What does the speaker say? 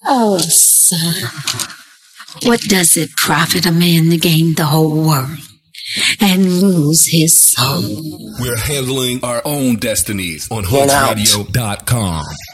Oh, son, what does it profit a man to gain the whole world and lose his soul? We're handling our own destinies on HoodsRadio.com.